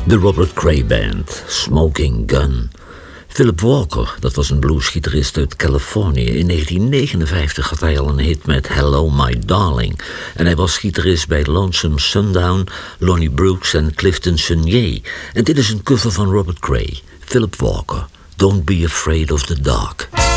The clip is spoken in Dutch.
De Robert Cray Band, Smoking Gun. Philip Walker, dat was een bluesgitarist uit Californië. In 1959 had hij al een hit met Hello My Darling. En hij was gitarist bij Lonesome Sundown, Lonnie Brooks en Clifton Chenier. En dit is een cover van Robert Cray. Philip Walker, Don't Be Afraid of the Dark.